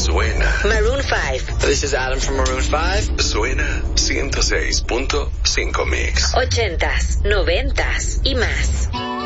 Suena. Maroon 5. This is Adam from Maroon 5. Suena 106.5 Mix. 80s, 90s y más.